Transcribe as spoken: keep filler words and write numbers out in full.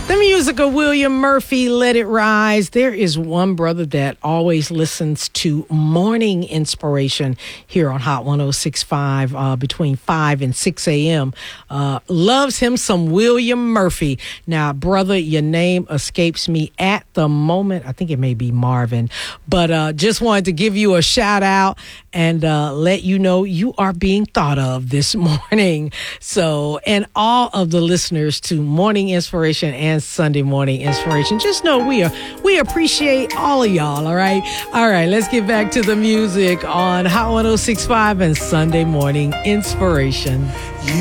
The music of William Murphy, Let It Rise. There is one brother that always listens to Morning Inspiration here on Hot one oh six point five uh, between five and six a.m. Uh, loves him some William Murphy. Now, brother, your name escapes me at the moment. I think it may be Marvin. But uh, just wanted to give you a shout out and uh, let you know you are being thought of this morning. So, and all of the listeners to Morning Inspiration and Sunday Morning Inspiration, just know we are we appreciate all of y'all. All right, all right. Let's get back to the music on Hot one oh six point five and Sunday Morning Inspiration.